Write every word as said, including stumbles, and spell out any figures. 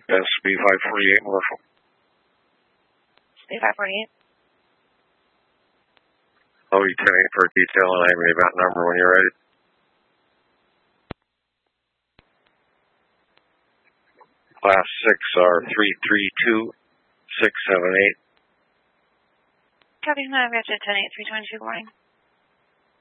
S B five forty-eight, Marshall. S B five forty-eight. O E ten eight for detail and I have an event number when you're ready. Class six R three three two six seven eight. Copy, nine, Richard ten eight three twenty-two, good morning.